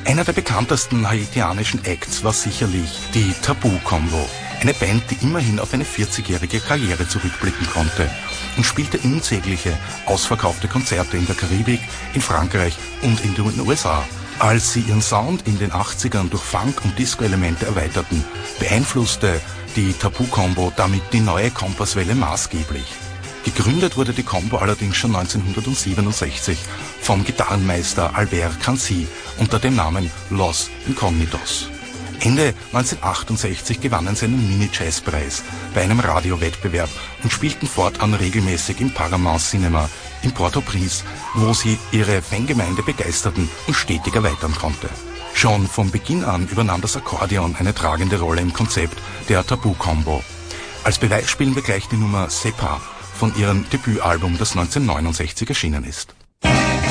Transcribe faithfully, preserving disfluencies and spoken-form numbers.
Einer der bekanntesten haitianischen Acts war sicherlich die Tabu Combo. Eine Band, die immerhin auf eine vierzigjährige Karriere zurückblicken konnte und spielte unzählige ausverkaufte Konzerte in der Karibik, in Frankreich und in den U S A. Als sie ihren Sound in den achtzigern durch Funk- und Disco-Elemente erweiterten, beeinflusste die Tabu Combo damit die neue Kompasswelle maßgeblich. Gegründet wurde die Combo allerdings schon neunzehnhundertsiebenundsechzig vom Gitarrenmeister Albert Cancy unter dem Namen Los Incognitos. Ende neunzehnhundertachtundsechzig gewannen sie einen Mini-Jazz-Preis bei einem Radiowettbewerb und spielten fortan regelmäßig im Paramount Cinema in Port-au-Prince, wo sie ihre Fangemeinde begeisterten und stetig erweitern konnte. Schon von Beginn an übernahm das Akkordeon eine tragende Rolle im Konzept der Tabu Combo. Als Beweis spielen wir gleich die Nummer C'est pas von ihrem Debütalbum, das neunzehnhundertneunundsechzig erschienen ist.